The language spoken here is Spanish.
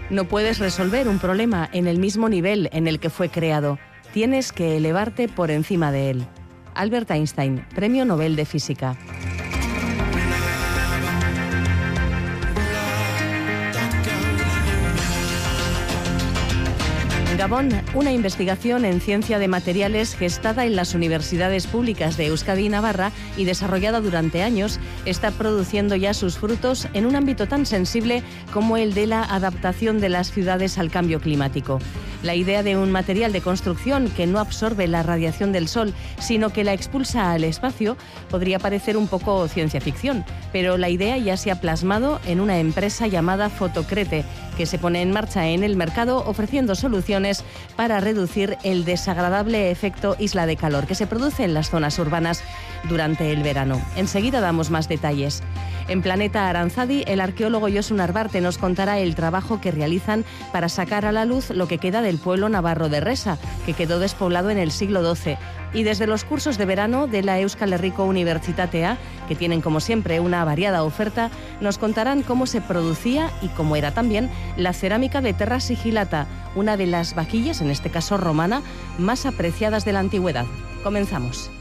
No puedes resolver un problema en el mismo nivel en el que fue creado. Tienes que elevarte por encima de él. Albert Einstein, Premio Nobel de Física. Gabón, una investigación en ciencia de materiales gestada en las universidades públicas de Euskadi y Navarra y desarrollada durante años, está produciendo ya sus frutos en un ámbito tan sensible como el de la adaptación de las ciudades al cambio climático. La idea de un material de construcción que no absorbe la radiación del sol, sino que la expulsa al espacio, podría parecer un poco ciencia ficción, pero la idea ya se ha plasmado en una empresa llamada Fotocrete, que se pone en marcha en el mercado ofreciendo soluciones para reducir el desagradable efecto isla de calor que se produce en las zonas urbanas durante el verano. Enseguida damos más detalles. En Planeta Aranzadi, el arqueólogo Josu Narvarte nos contará el trabajo que realizan para sacar a la luz lo que queda del pueblo navarro de Resa, que quedó despoblado en el siglo XII. Y desde los cursos de verano de la Euskal Herriko Unibertsitatea, que tienen como siempre una variada oferta, nos contarán cómo se producía y cómo era también la cerámica de Terra Sigillata, una de las vaquillas, en este caso romana, más apreciadas de la antigüedad. Comenzamos.